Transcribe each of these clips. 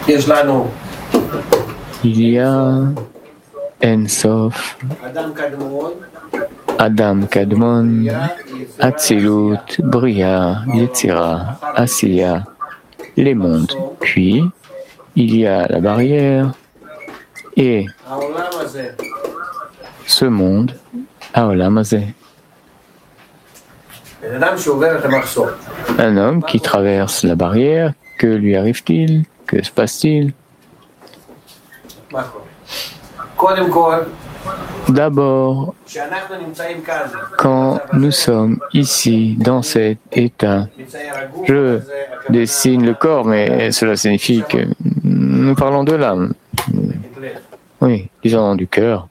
Il y a En Sof, Adam Kadmon, Atzilut, Bria, Yetzira, Asiya, les mondes. Puis, il y a la barrière et ce monde, Haolam Hazeh. Un homme qui traverse la barrière, que lui arrive-t-il? Que se passe-t-il? D'abord, quand nous sommes ici, dans cet état, je dessine le corps, mais cela signifie que nous parlons de l'âme. Oui, disons du cœur.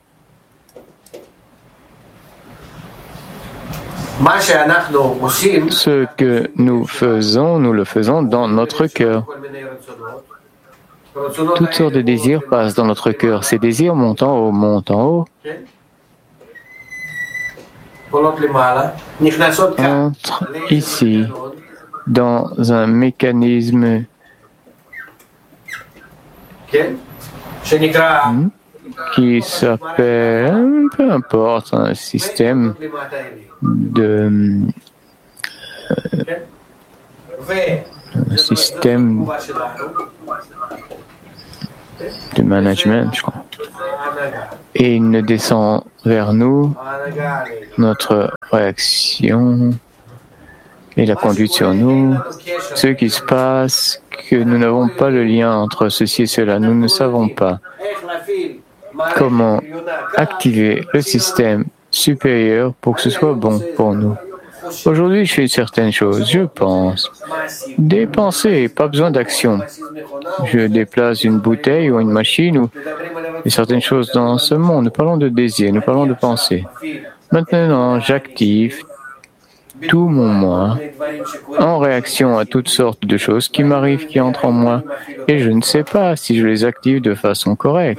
Ce que nous le faisons dans notre cœur. Toutes sortes de désirs passent dans notre cœur. Ces désirs montent en haut, entrent ici, dans un mécanisme qui s'appelle, peu importe, un système de management, je crois. Et il ne descend vers nous, notre réaction et la conduite sur nous, ce qui se passe, que nous n'avons pas le lien entre ceci et cela. Nous ne savons pas comment activer le système supérieur pour que ce soit bon pour nous. Aujourd'hui, je fais certaines choses, je pense. Des pensées, pas besoin d'action. Je déplace une bouteille ou une machine ou certaines choses dans ce monde. Nous parlons de désir, nous parlons de pensée. Maintenant, j'active tout mon moi en réaction à toutes sortes de choses qui m'arrivent, qui entrent en moi, et je ne sais pas si je les active de façon correcte.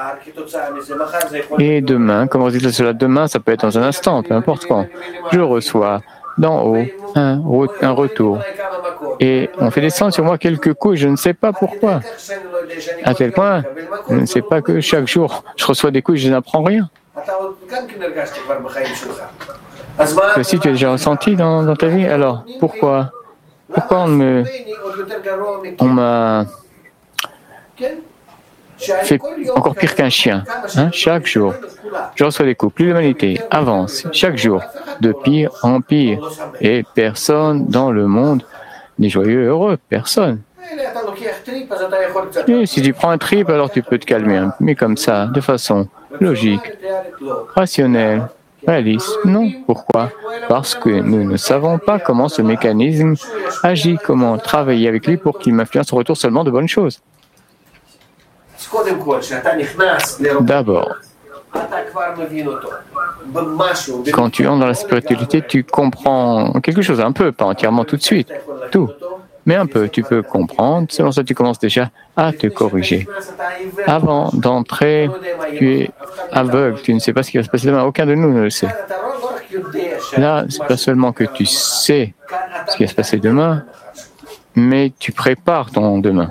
Et demain, comme résultat de cela, demain, ça peut être dans un instant, peu importe quand, je reçois d'en haut un retour. Et on fait descendre sur moi quelques coups, je ne sais pas pourquoi. À tel point, je ne sais pas que chaque jour, je reçois des coups et je n'apprends rien. Que si tu as déjà ressenti dans ta vie, alors pourquoi on m'a fait encore pire qu'un chien, chaque jour. Je reçois des coups. Plus l'humanité avance chaque jour, de pire en pire. Et personne dans le monde n'est joyeux et heureux. Personne. Et si tu prends un trip, alors tu peux te calmer. Mais comme ça, de façon logique, rationnelle, réaliste. Non. Pourquoi? Parce que nous ne savons pas comment ce mécanisme agit, comment travailler avec lui pour qu'il m'influence au retour seulement de bonnes choses. D'abord, quand tu entres dans la spiritualité, tu comprends quelque chose, un peu, pas entièrement tout de suite, tout, mais un peu, tu peux comprendre. Selon ça, tu commences déjà à te corriger. Avant d'entrer, tu es aveugle, tu ne sais pas ce qui va se passer demain, aucun de nous ne le sait. Là, ce n'est pas seulement que tu sais ce qui va se passer demain, mais tu prépares ton demain.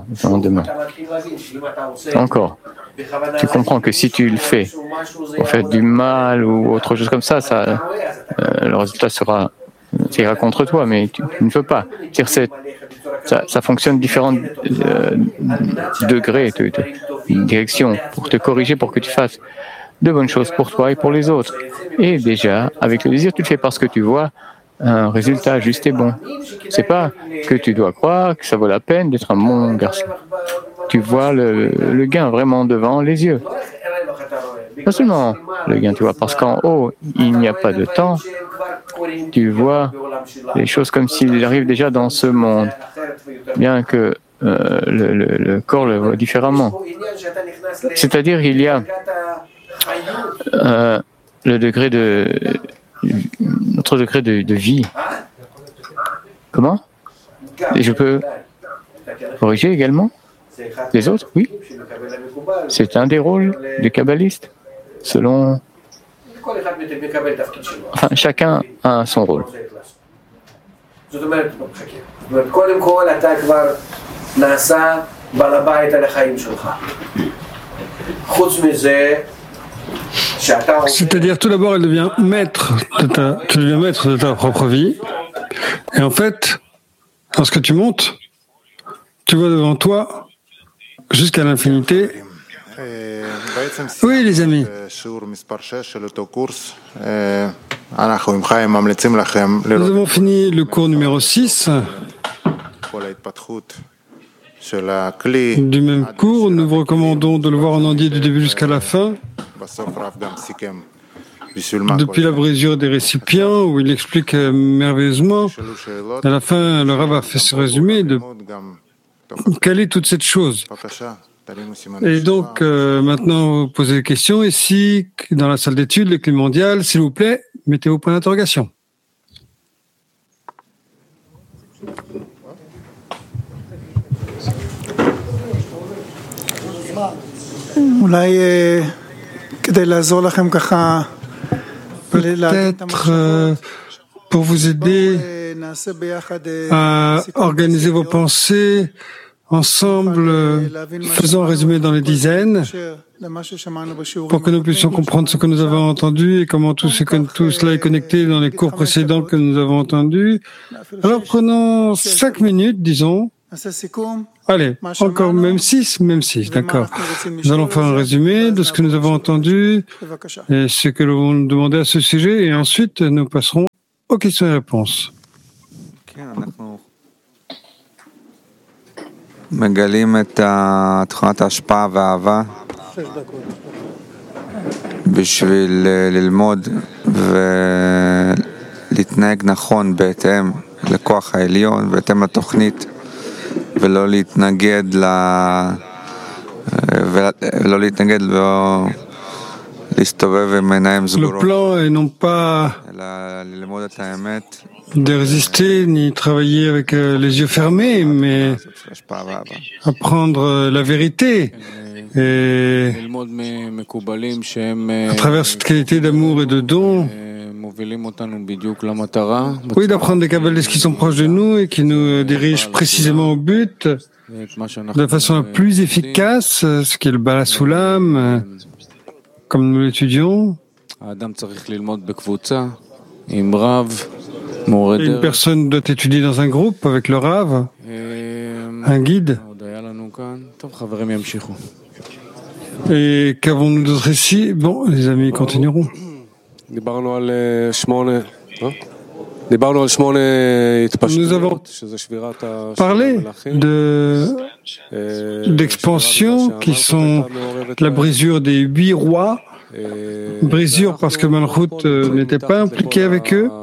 Encore. Tu comprends que si tu le fais pour faire du mal ou autre chose comme ça, le résultat ira contre toi, mais tu ne veux pas. Ça fonctionne différents degrés, de direction, pour te corriger, pour que tu fasses de bonnes choses pour toi et pour les autres. Et déjà, avec le désir, tu le fais parce que tu vois un résultat juste et bon. C'est pas que tu dois croire que ça vaut la peine d'être un bon garçon. Tu vois le gain vraiment devant les yeux. Pas seulement le gain, tu vois, parce qu'en haut, il n'y a pas de temps. Tu vois les choses comme s'ils arrivent déjà dans ce monde, bien que le corps le voit différemment. C'est-à-dire, il y a notre degré de vie. Comment? Et je peux corriger également les autres? Oui. C'est un des rôles du kabbaliste, selon... Enfin, chacun a son rôle. בעל הבית על החיים שלך. חוץ מזה, c'est-à-dire, tout d'abord, tu deviens maître de ta propre vie. Et en fait, lorsque tu montes, tu vois devant toi, jusqu'à l'infinité. Oui, les amis. Nous avons fini le cours numéro 6. Du même cours, nous vous recommandons de le voir en entier du début jusqu'à la fin. Depuis la brisure des récipients, où il explique merveilleusement, à la fin, le Rav a fait ce résumé de quelle est toute cette chose. Et donc, maintenant, vous posez des questions. Ici, dans la salle d'études, les clés mondiales, s'il vous plaît, mettez vos points d'interrogation. Peut-être pour vous aider à organiser vos pensées ensemble, faisons un résumé dans les dizaines pour que nous puissions comprendre ce que nous avons entendu et comment tout cela est connecté dans les cours précédents que nous avons entendus. Alors prenons 5 minutes, disons. Allez, encore même 6, d'accord. Nous allons faire un résumé de ce que nous avons entendu et ce que nous avons demandé à ce sujet, et ensuite nous passerons aux questions et réponses. מגלים את תכונת ההשפעה והאהבה בשביל ללמוד ולהתנהג נכון בהתאם לכוח העליון, בהתאם לתוכנית, ולא להתנגד לא להסתובב עם עיניים סגורות, אלא ללמוד את האמת. De résister ni travailler avec les yeux fermés, mais apprendre la vérité et à travers cette qualité d'amour et de don, oui, d'apprendre des kabbalistes qui sont proches de nous et qui nous dirigent précisément au but de la façon la plus efficace, ce qui est le Bala Sulam, comme nous l'étudions. Une personne doit étudier dans un groupe avec le Rav, un guide. Et qu'avons-nous d'autre ici? Bon, les amis, continueront. Nous avons parlé d'expansion qui sont la brisure des 8 rois, brisure parce que Malchut n'était pas impliqué avec eux.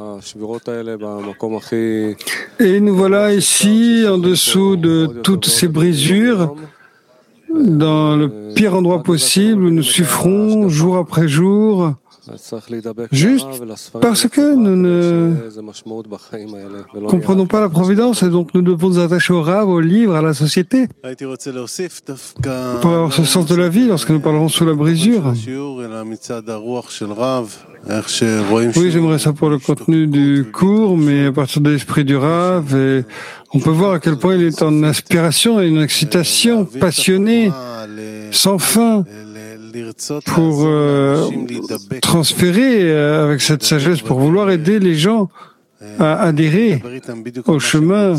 Et nous voilà ici, en dessous de toutes ces brisures, dans le pire endroit possible où nous souffrons jour après jour, juste parce que nous ne comprenons pas la providence et donc nous devons nous attacher au Rav, au livre, à la société pour avoir ce sens de la vie lorsque nous parlerons sous la brisure. Oui, j'aimerais ça pour le contenu du cours, mais à partir de l'esprit du Rav, et on peut voir à quel point il est en inspiration et une excitation passionnée, sans fin, pour transférer avec cette sagesse, pour vouloir aider les gens à adhérer au chemin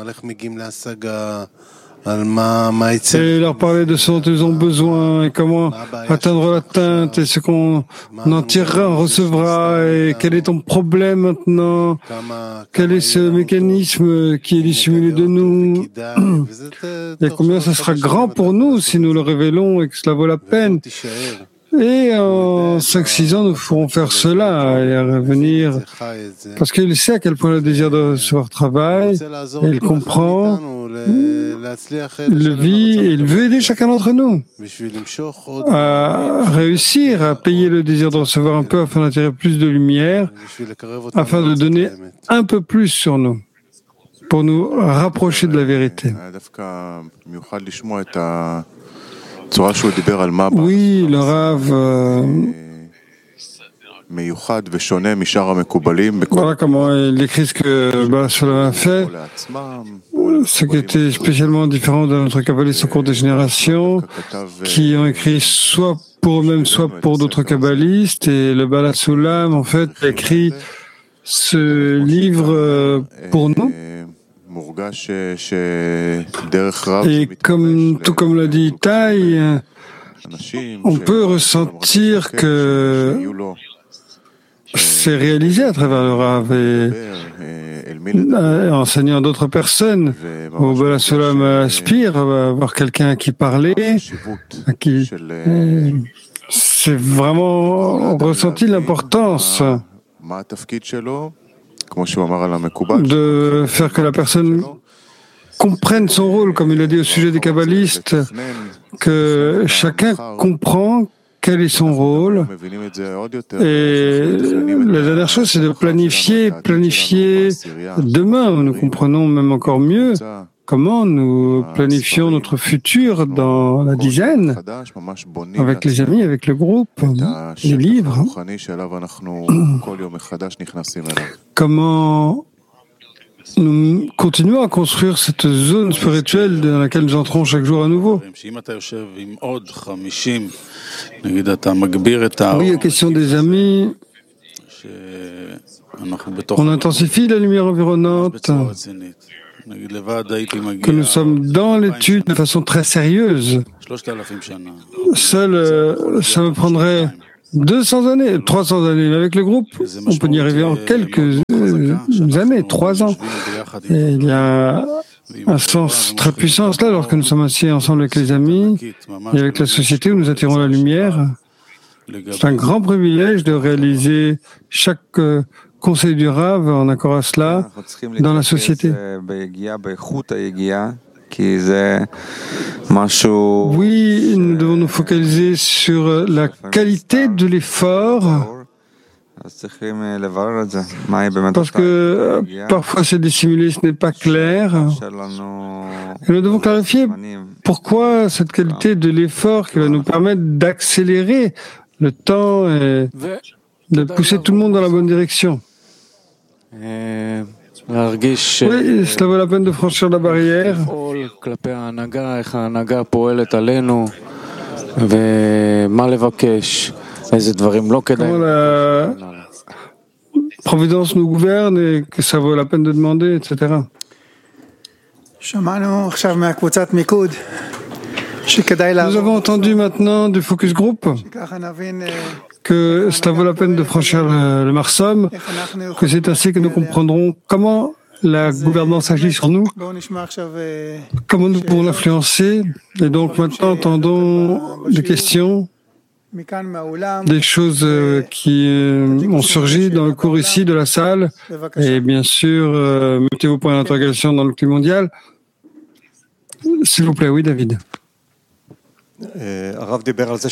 et leur parler de ce dont ils ont besoin et comment atteindre l'atteinte et ce qu'on en tirera, on recevra, et quel est ton problème maintenant, quel est ce mécanisme qui est dissimulé de nous et combien ça sera grand pour nous si nous le révélons et que cela vaut la peine. Et en 5-6 ans, nous ferons faire cela et à revenir, parce qu'il sait à quel point le désir de recevoir travaille, et il comprend, il le vit, et il veut aider chacun d'entre nous à réussir à payer le désir de recevoir un peu afin d'attirer plus de lumière, afin de donner un peu plus sur nous, pour nous rapprocher de la vérité. Oui, le Rav Voilà comment il écrit ce que Baal Sholem a fait, ce qui était spécialement différent de notre kabbalistes au cours des générations, qui ont écrit soit pour eux-mêmes, soit pour d'autres kabbalistes, et le Baal Sholem, en fait, a écrit ce livre pour nous. Et tout comme l'a dit Itai, on peut ressentir que c'est réalisé à travers le Rav et enseignant d'autres personnes. Au Baal Sholem aspire à avoir quelqu'un à qui parler, à qui c'est vraiment ressenti l'importance de faire que la personne comprenne son rôle, comme il a dit au sujet des kabbalistes, que chacun comprend quel est son rôle. Et la dernière chose, c'est de planifier demain. Nous comprenons même encore mieux comment nous planifions notre futur dans la dizaine, avec les amis, avec le groupe, les livres. Comment nous continuons à construire cette zone spirituelle dans laquelle nous entrons chaque jour à nouveau. Oui, la question des amis. On intensifie la lumière environnante, que nous sommes dans l'étude de façon très sérieuse. Seul, ça me prendrait 200 années, 300 années. Mais avec le groupe, on peut y arriver en quelques années, 3 ans. Et il y a un sens très puissant à cela lorsque nous sommes assis ensemble avec les amis et avec la société où nous attirons la lumière. C'est un grand privilège de réaliser chaque conseil du Rav en accord à cela dans la société. Oui, nous devons nous focaliser sur la qualité de l'effort, parce que parfois c'est dissimulé, ce n'est pas clair. Et nous devons clarifier pourquoi cette qualité de l'effort qui va nous permettre d'accélérer le temps et de pousser tout le monde dans la bonne direction. Oui, cela vaut la peine de franchir la barrière. Comment la Providence nous gouverne et que ça vaut la peine de demander, etc. Nous avons entendu maintenant du focus group que cela vaut la peine de franchir le Marsom, que c'est ainsi que nous comprendrons comment la gouvernance agit sur nous, comment nous pouvons l'influencer. Et donc maintenant, entendons des questions, des choses qui ont surgi dans le cours ici de la salle. Et bien sûr, mettez vos points d'interrogation dans le climat mondial. S'il vous plaît, oui, David. הרב דיבר על זה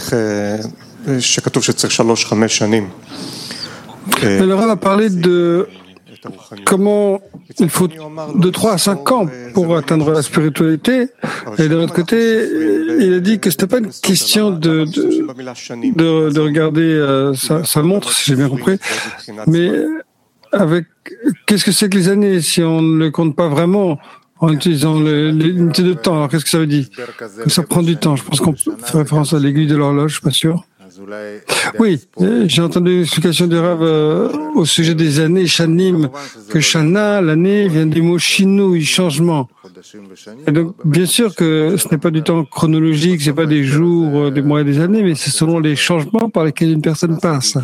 שכתוב שצריך 3-5 שנים. Le Rav a parlé de comment il faut de 3 à 5 ans pour atteindre la spiritualité. Et de l'autre côté, il a dit que ce n'était pas une question de regarder sa montre, si j'ai bien compris, mais avec qu'est-ce que c'est que les années si on ne le compte pas vraiment en utilisant l'unité de temps. Alors, qu'est-ce que ça veut dire? Que ça prend du temps. Je pense qu'on fait référence à l'aiguille de l'horloge, je suis pas sûr. Oui, j'ai entendu une explication du Rav au sujet des années, Shanim, que Shana, l'année, vient du mot Shinui, changement. Et donc, bien sûr que ce n'est pas du temps chronologique, c'est pas des jours, des mois et des années, mais c'est selon les changements par lesquels une personne passe.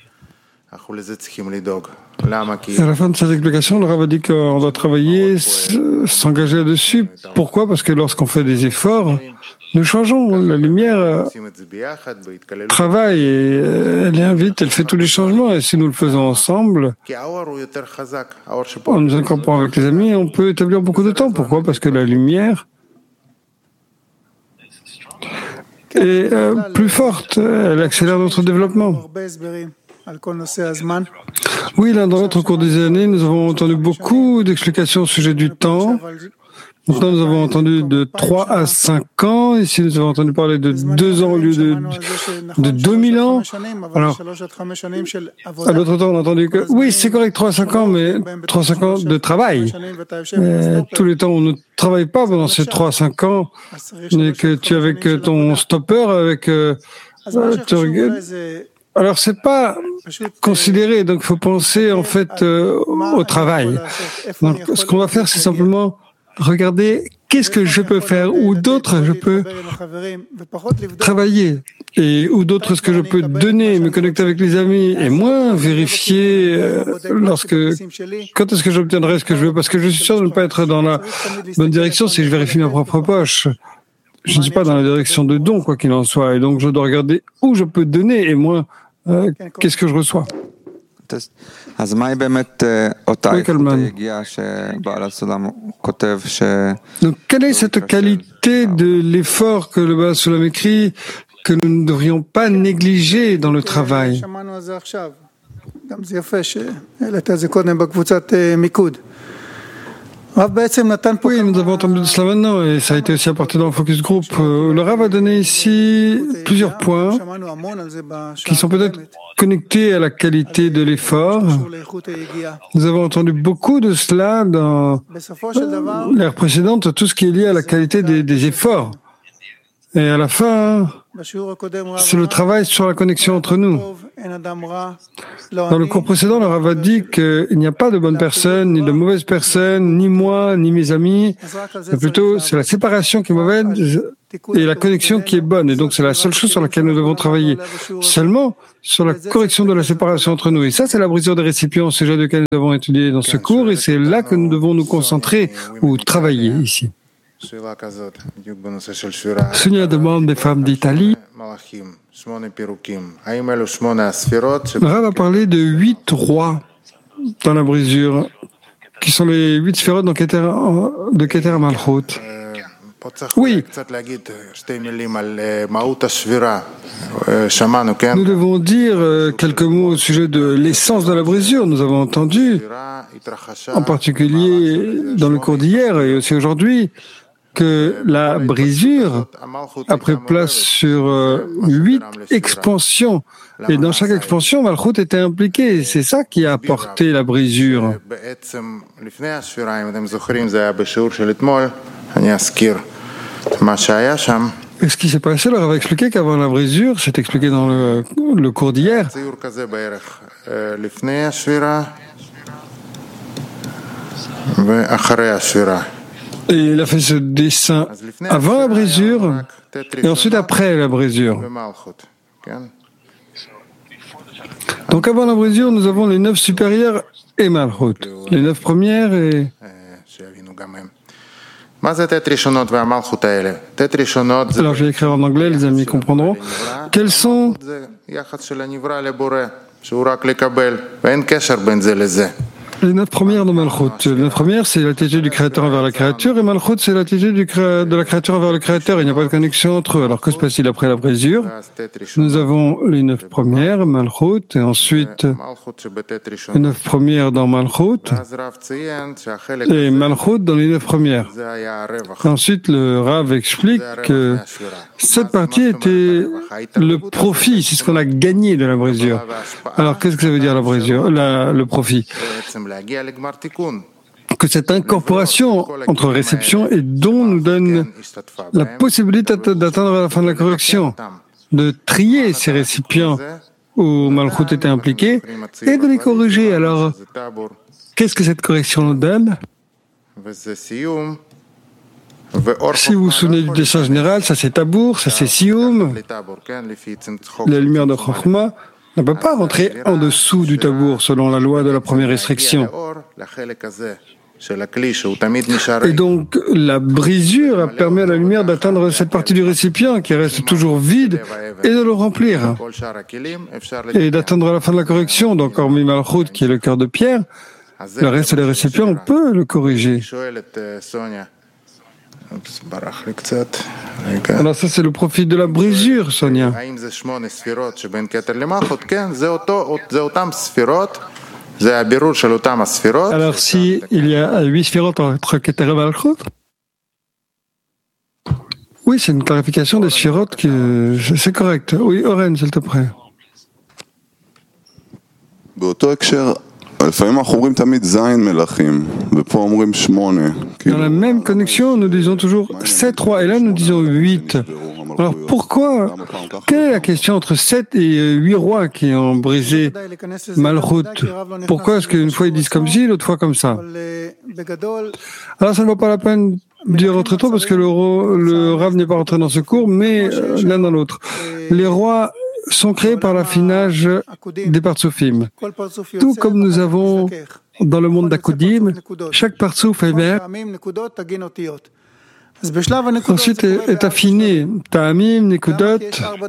À la fin de cette explication, le Rav a dit qu'on doit travailler, s'engager là-dessus. Pourquoi? Parce que lorsqu'on fait des efforts, nous changeons. La lumière travaille et elle invite, elle fait tous les changements. Et si nous le faisons ensemble, en nous incorporant avec les amis, on peut établir beaucoup de temps. Pourquoi? Parce que la lumière est plus forte. Elle accélère notre développement. Oui, l'un dans l'autre, au cours des années, nous avons entendu beaucoup d'explications au sujet du temps, Maintenant, nous avons entendu de 3 à 5 ans. Ici, nous avons entendu parler de 2 ans au lieu de 2000 ans. Alors, à l'autre temps, on a entendu que, oui, c'est correct, 3 à 5 ans, mais 3 à 5 ans de travail. Tous les temps, on ne travaille pas pendant ces 3 à 5 ans, et que tu es avec ton stopper, avec... Alors, c'est pas considéré, donc il faut penser en fait au travail. Donc, ce qu'on va faire, c'est simplement regarder qu'est-ce que je peux faire, ou d'autres je peux travailler, et ou d'autres ce que je peux donner, me connecter avec les amis, et moins vérifier quand est-ce que j'obtiendrai ce que je veux, parce que je suis sûr de ne pas être dans la bonne direction si je vérifie ma propre poche. Je ne suis pas dans la direction de don, quoi qu'il en soit, et donc je dois regarder où je peux donner, et moins qu'est-ce que je reçois. Oui, Kalman. Donc, quelle est cette qualité de l'effort que le Baal Sulam écrit que nous ne devrions pas négliger dans le travail? Oui, nous avons entendu de cela maintenant, et ça a été aussi apporté dans le focus group. Le Rav a donné ici plusieurs points qui sont peut-être connectés à la qualité de l'effort. Nous avons entendu beaucoup de cela dans l'ère précédente, tout ce qui est lié à la qualité des efforts. Et à la fin, c'est le travail sur la connexion entre nous. Dans le cours précédent, le Rav a dit qu'il n'y a pas de bonne personne, ni de mauvaise personne, ni moi, ni mes amis, mais plutôt c'est la séparation qui est mauvaise et la connexion qui est bonne. Et donc c'est la seule chose sur laquelle nous devons travailler. Seulement sur la correction de la séparation entre nous. Et ça, c'est la brisure des récipients, sujet duquel nous avons étudié dans ce cours, et c'est là que nous devons nous concentrer ou travailler ici. Sonia demande des femmes d'Italie. Rav a parlé de 8 rois dans la brisure, qui sont les 8 sphérotes de Keter Malchut. Oui. Nous devons dire quelques mots au sujet de l'essence de la brisure. Nous avons entendu, en particulier dans le cours d'hier et aussi aujourd'hui, que la brisure a pris place sur 8 expansions. Et dans chaque expansion, Malchut était impliqué. C'est ça qui a apporté la brisure. Et ce qui s'est passé, leur avait expliqué qu'avant la brisure, c'est expliqué dans le cours d'hier, et il a fait ce dessin avant la brisure et ensuite après la brisure. Donc avant la brisure, nous avons les 9 supérieures et Malchut. Les 9 premières et... Alors je vais écrire en anglais, les amis comprendront. Quels sont... Les 9 premières de Malchut. Les 9 premières, c'est l'attitude du Créateur envers la créature, et Malchut, c'est l'attitude de la créature envers le Créateur. Il n'y a pas de connexion entre eux. Alors que se passe-t-il après la brisure? Nous avons les 9 premières, Malchut, et ensuite les 9 premières dans Malchut, et Malchut dans les 9 premières. Ensuite, le Rav explique que cette partie était le profit, c'est ce qu'on a gagné de la brisure. Alors, qu'est-ce que ça veut dire la brisure, le profit? Que cette incorporation entre réception et don nous donne la possibilité d'atteindre la fin de la correction, de trier ces récipients où Malchut était impliqué et de les corriger. Alors, qu'est-ce que cette correction nous donne? Si vous vous souvenez du dessin général, ça c'est Tabour, ça c'est Sioum, la lumière de Chokhmah ne peut pas rentrer en dessous du tabour selon la loi de la première restriction. Et donc, la brisure a permis à la lumière d'atteindre cette partie du récipient qui reste toujours vide et de le remplir. Et d'atteindre la fin de la correction, donc hormis Malchut qui est le cœur de pierre, le reste des récipients, on peut le corriger. Alors ça c'est le profit de la brisure, Sonia. Alors si il y a 8 sphérotes entre Keter et Malchut, Oui, c'est une clarification des Sphirot, c'est correct. Oui, Oren, s'il te plaît. Dans la même connexion, nous disons toujours 7 rois, et là nous disons 8. Alors pourquoi? Quelle est la question entre 7 et 8 rois qui ont brisé Malchut? Pourquoi est-ce qu'une fois ils disent comme ci, l'autre fois comme ça? Alors ça ne vaut pas la peine d'y rentrer trop parce que le Rav n'est pas rentré dans ce cours, mais l'un dans l'autre. Les rois sont créés par l'affinage des Partsufim. Tout comme nous avons dans le monde d'Akudim, chaque Partsouf émerge. Ensuite est affiné Ta'amim, Nekudot,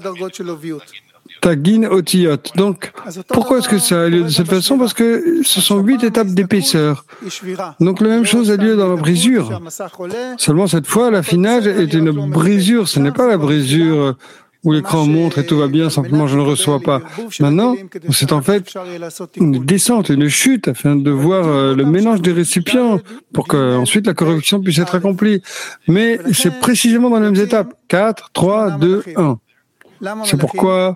Tagin, Otiyot. Donc, pourquoi est-ce que ça a lieu de cette façon? Parce que ce sont 8 étapes d'épaisseur. Donc, la même chose a lieu dans la brisure. Seulement, cette fois, l'affinage est une brisure. Ce n'est pas la brisure où l'écran montre et tout va bien, simplement je ne reçois pas. Maintenant, c'est en fait une descente, une chute, afin de voir le mélange des récipients, pour qu'ensuite la correction puisse être accomplie. Mais c'est précisément dans les mêmes étapes. 4, 3, 2, 1. C'est pourquoi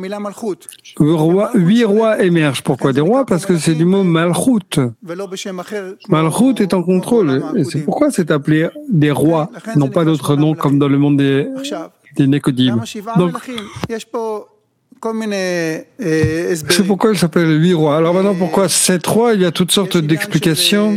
8 rois émergent. Pourquoi des rois? Parce que c'est du mot Malchut. Malchut est en contrôle. Et c'est pourquoi c'est appelé des rois, non pas d'autres noms comme dans le monde des Nekodim. Donc, c'est pourquoi il s'appelle 8 rois. Alors maintenant, pourquoi 7 rois? Il y a toutes sortes d'explications.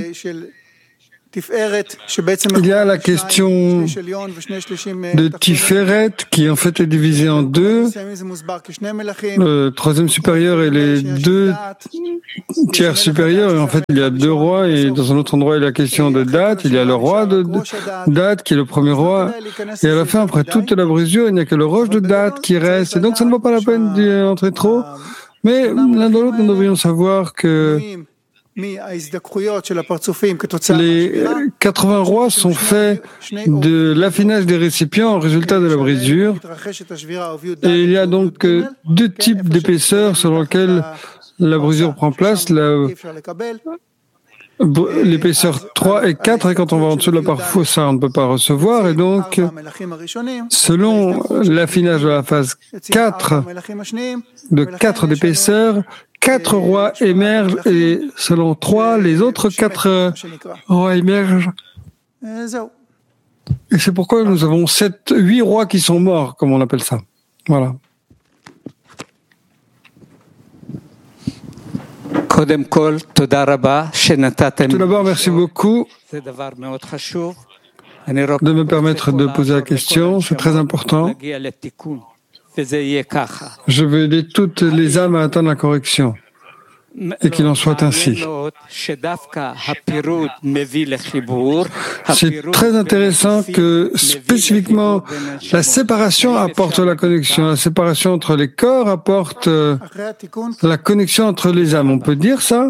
Il y a la question de Tiferet qui en fait est divisée en deux, le troisième supérieur et les 2 tiers supérieurs, et en fait il y a 2 rois, et dans un autre endroit il y a la question de date, il y a le roi de date qui est le premier roi, et à la fin après toute la brisure il n'y a que le roche de date qui reste, et donc ça ne vaut pas la peine d'y entrer trop, mais l'un dans l'autre nous devrions savoir que les 80 rois sont faits de l'affinage des récipients en résultat de la brisure. Et il y a donc 2 types d'épaisseur selon lesquels la brisure prend place. L'épaisseur 3 et 4, et quand on va en dessous de la parfois ça on ne peut pas recevoir, et donc selon l'affinage de la phase 4 de 4 d'épaisseur, 4 rois émergent, et selon 3, les autres 4 rois émergent. Et c'est pourquoi nous avons 8 rois qui sont morts, comme on appelle ça. Voilà. Tout d'abord, merci beaucoup de me permettre de poser la question. C'est très important. Je veux aider toutes les âmes à atteindre la correction. Et qu'il en soit ainsi. C'est très intéressant que spécifiquement la séparation apporte la connexion. La séparation entre les corps apporte la connexion entre les âmes. On peut dire ça?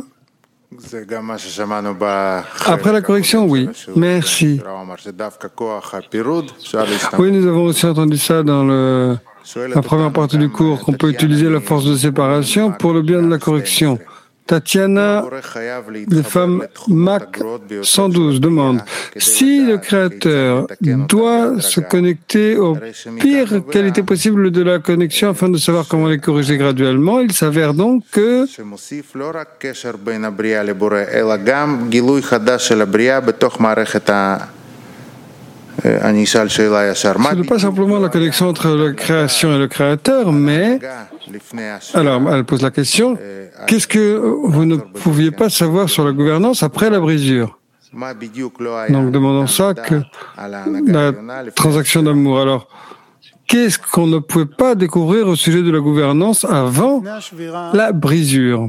Après la correction, oui. Merci. Oui, nous avons aussi entendu ça dans la première partie du cours, qu'on peut utiliser la force de séparation pour le bien de la correction. Tatiana, de femme Mac 112, demande si le Créateur doit se connecter aux pires qualités possibles de la connexion afin de savoir comment les corriger graduellement. Il s'avère donc que ce n'est pas simplement la connexion entre la création et le Créateur, mais... Alors, elle pose la question, qu'est-ce que vous ne pouviez pas savoir sur la gouvernance après la brisure? Donc, demandons ça que la transaction d'amour. Alors, qu'est-ce qu'on ne pouvait pas découvrir au sujet de la gouvernance avant la brisure?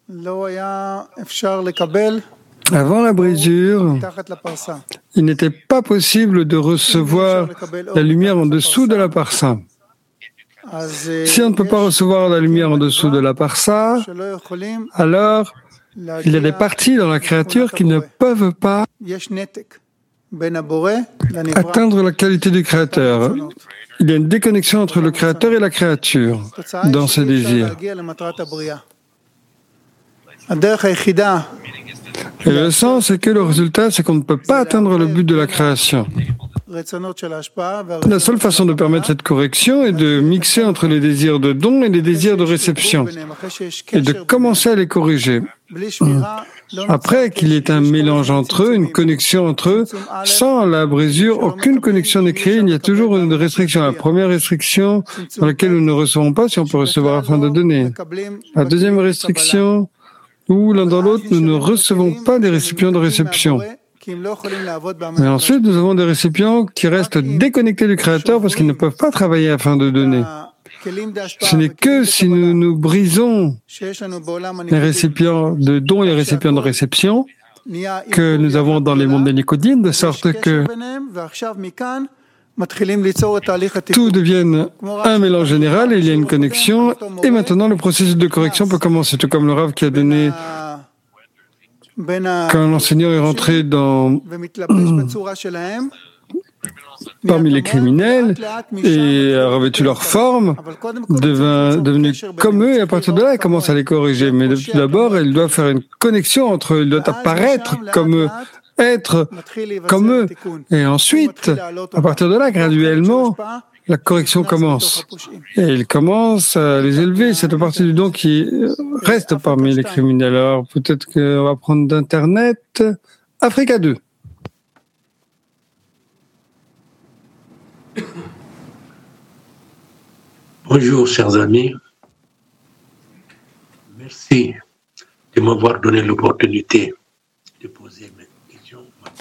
Avant la brisure, il n'était pas possible de recevoir la lumière en dessous de la parsa. Si on ne peut pas recevoir la lumière en dessous de la parsa, alors il y a des parties dans la créature qui ne peuvent pas atteindre la qualité du créateur. Il y a une déconnexion entre le créateur et la créature dans ses désirs. Et le sens, c'est que le résultat, c'est qu'on ne peut pas atteindre le but de la création. La seule façon de permettre cette correction est de mixer entre les désirs de don et les désirs de réception et de commencer à les corriger. Après qu'il y ait un mélange entre eux, une connexion entre eux, sans la brisure, aucune connexion n'est créée, il y a toujours une restriction. La première restriction dans laquelle nous ne recevons pas si on peut recevoir afin de donner. La deuxième restriction, où l'un dans l'autre, nous ne recevons pas des récipients de réception. Mais ensuite, nous avons des récipients qui restent déconnectés du Créateur parce qu'ils ne peuvent pas travailler afin de donner. Ce n'est que si nous nous brisons les récipients de dons et les récipients de réception que nous avons dans les mondes des Nicodines, de sorte que tout devienne un mélange général et il y a une connexion. Et maintenant, le processus de correction peut commencer, tout comme le Rav qui a donné... Quand l'enseignant est rentré parmi les criminels et a revêtu leur forme, devenu comme eux, et à partir de là, il commence à les corriger. Mais tout d'abord, il doit faire une connexion entre eux, il doit apparaître comme eux, être comme eux. Et ensuite, à partir de là, graduellement, la correction commence. Et il commence à les élever. C'est à partir du don qui reste parmi les criminels. Alors, peut-être qu'on va prendre d'Internet. Africa 2. Bonjour, chers amis. Merci de m'avoir donné l'opportunité de poser ma question.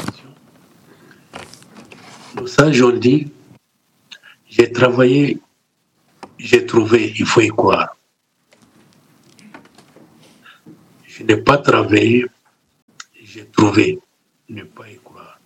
Nos sages ont dit, j'ai travaillé, j'ai trouvé, il faut y croire. Je n'ai pas travaillé, j'ai trouvé, ne pas y croire.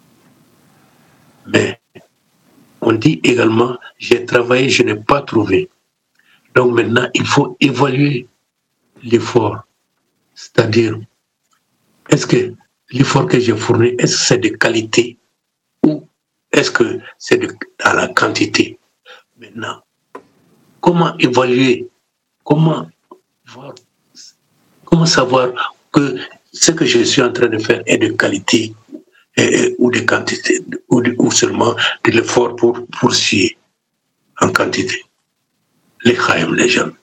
Mais on dit également, j'ai travaillé, je n'ai pas trouvé. Donc maintenant, il faut évaluer l'effort. C'est-à-dire, est-ce que l'effort que j'ai fourni, est-ce que c'est de qualité ou est-ce que c'est à la quantité? Maintenant, comment évaluer, comment savoir que ce que je suis en train de faire est de qualité ou de quantité, ou seulement de l'effort pour poursuivre en quantité? Les chaim, les jeunes.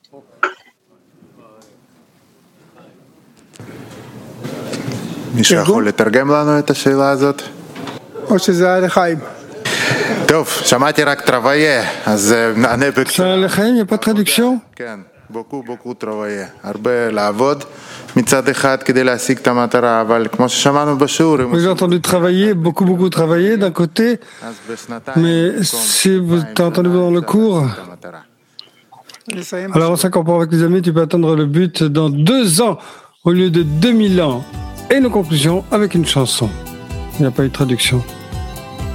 מישהו יכול לתרגם לנו את השאלה הזאת? או שזה היה לחיים? טוב, שמעתי רק טרוויה, אז נענה בקצרה. לחיים, יש פה traduction? כן, beaucoup טרוויה. הרבה לעבוד מצד אחד כדי להשיג את המטרה, אבל כמו ששמענו בשיעור... Vous avez entendu travailler, beaucoup travailler d'un côté, mais si vous avez entendu dans le cours, alors en 5 ans avec les amis, tu peux atteindre le but dans 2 ans au lieu de 2000 ans. Et nos conclusions avec une chanson. Il n'y a pas eu de traduction.